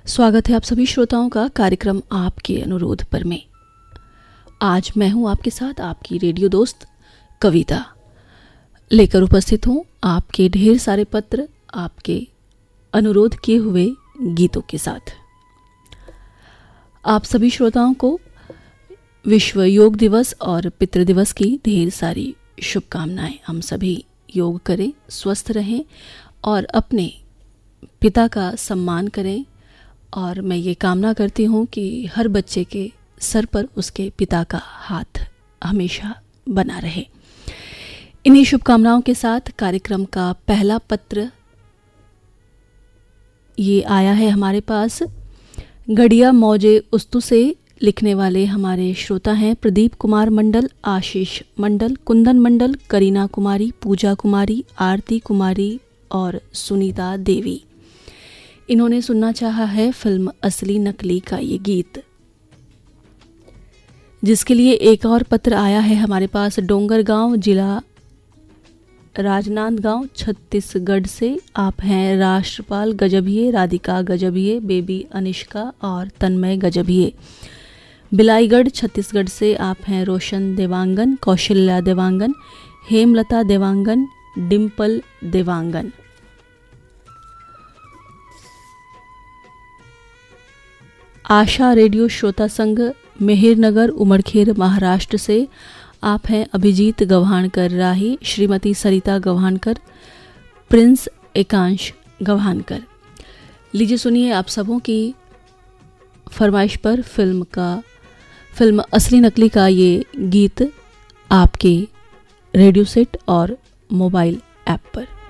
स्वागत है आप सभी श्रोताओं का कार्यक्रम आपके अनुरोध पर में। आज मैं हूं आपके साथ आपकी रेडियो दोस्त कविता, लेकर उपस्थित हूं आपके ढेर सारे पत्र, आपके अनुरोध किए हुए गीतों के साथ। आप सभी श्रोताओं को विश्व योग दिवस और पितृ दिवस की ढेर सारी शुभकामनाएं। हम सभी योग करें, स्वस्थ रहें और अपने पिता का सम्मान करें। और मैं ये कामना करती हूँ कि हर बच्चे के सर पर उसके पिता का हाथ हमेशा बना रहे। इन्हीं शुभकामनाओं के साथ कार्यक्रम का पहला पत्र ये आया है हमारे पास। गढ़िया मौजे उस्तु से लिखने वाले हमारे श्रोता हैं प्रदीप कुमार मंडल, आशीष मंडल, कुंदन मंडल, करीना कुमारी, पूजा कुमारी, आरती कुमारी और सुनीता देवी। इन्होंने सुनना चाहा है फिल्म असली नकली का ये गीत, जिसके लिए एक और पत्र आया है हमारे पास डोंगरगांव, जिला राजनांदगांव, छत्तीसगढ़ से। आप हैं राष्ट्रपाल गजभिये, राधिका गजभिये, बेबी अनिष्का और तन्मय गजभिये। बिलाईगढ़ छत्तीसगढ़ से आप हैं रोशन देवांगन, कौशल्या देवांगन, हेमलता देवांगन, डिम्पल देवांगन। आशा रेडियो श्रोता संघ मेहरनगर उमड़खेर महाराष्ट्र से आप हैं अभिजीत गव्हाणकर राही, श्रीमती सरिता गव्हाणकर, प्रिंस एकांश गव्हाणकर। लीजिए सुनिए आप सबों की फरमाइश पर फिल्म असली नकली का ये गीत आपके रेडियो सेट और मोबाइल ऐप पर।